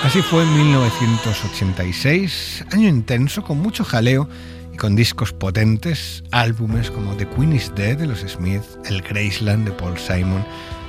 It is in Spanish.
Así fue en 1986, año intenso, con mucho jaleo y con discos potentes, álbumes como The Queen is Dead de los Smiths, el Graceland de Paul Simon,